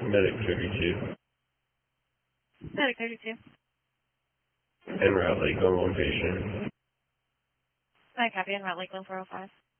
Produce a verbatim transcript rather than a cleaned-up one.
Medic thirty-two. Medic thirty-two. En route Lakeland, one patient. I copy, en route Lakeland four oh five.